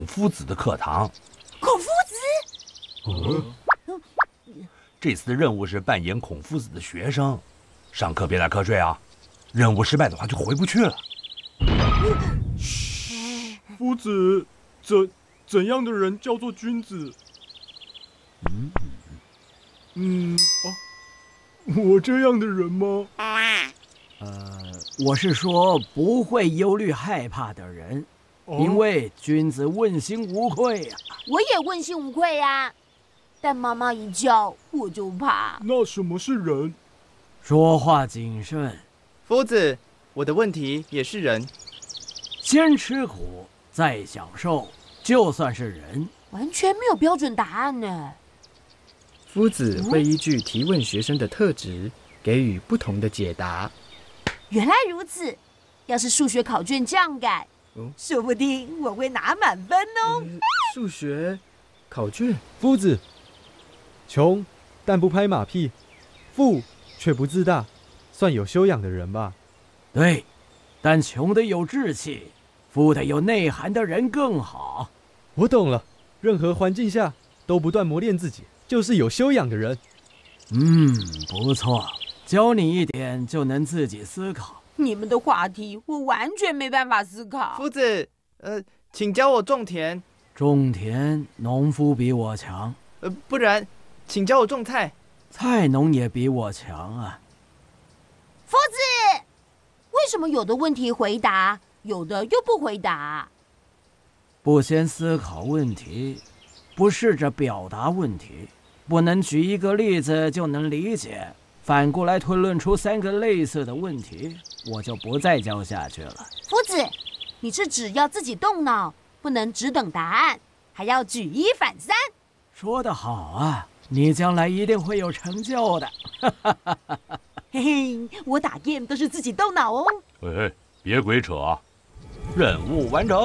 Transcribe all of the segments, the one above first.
夫子的课堂。 孔夫子？ 这次的任务是扮演孔夫子的学生，上课别打瞌睡啊！任务失败的话就回不去了。 夫子，怎样的人叫做君子？我这样的人吗？ 我是说不会忧虑害怕的人，因为君子问心无愧呀。 我也问心无愧呀，但妈妈一叫我就怕。 那什么是人？ 说话谨慎。 夫子，我的问题也是人。 先吃苦，再享受，就算是人。 完全没有标准答案呢。 夫子会依据提问学生的特质，给予不同的解答。 原来如此，要是数学考卷这样改，说不定我会拿满分哦。 数学考卷， 夫子，穷但不拍马屁，富却不自大，算有修养的人吧？ 对，但穷得有志气，富得有内涵的人更好。 我懂了，任何环境下都不断磨练自己，就是有修养的人。 不错，教你一点就能自己思考。 你们的话题我完全没办法思考。 夫子，请教我种田。 种田，农夫比我强。 不然，请教我种菜。 菜农也比我强啊。 夫子，为什么有的问题回答，有的又不回答？ 不先思考问题，不试着表达问题，不能举一个例子就能理解，反过来推论出3个类似的问题，我就不再教下去了。 夫子，你是指要自己动脑，不能只等答案，还要举一反三。 说得好啊，你将来一定会有成就的。 嘿嘿，我打 game 都是自己动脑哦。 嘿，别鬼扯啊！任务完成。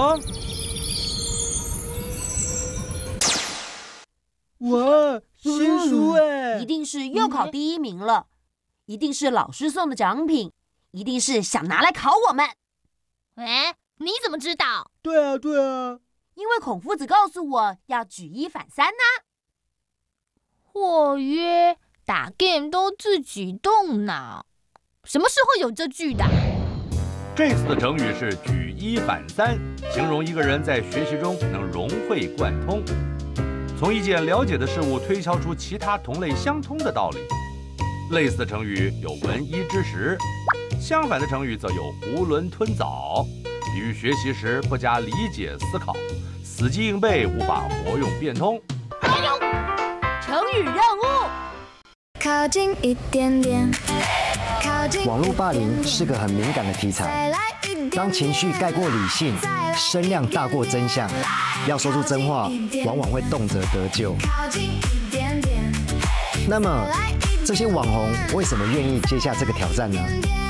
哇，新书哎！ 一定是又考第1名了，一定是老师送的奖品，一定是想拿来考我们。 你怎么知道？ 对啊， 因为孔夫子告诉我要举一反三呢。 或曰打 game 都自己动脑，什么时候有这句的？ 这次的成语是举一反三，形容一个人在学习中能融会贯通，从一件了解的事物推敲出其他同类相通的道理。类似的成语有闻一知十，相反的成语则有囫囵吞枣，比喻学习时不加理解思考，死记硬背，无法活用变通。 成语任务， 靠近一点点， 网络霸凌是个很敏感的题材，当情绪盖过理性，声量大过真相，要说出真话，往往会动辄得咎。那么，这些网红为什么愿意接下这个挑战呢？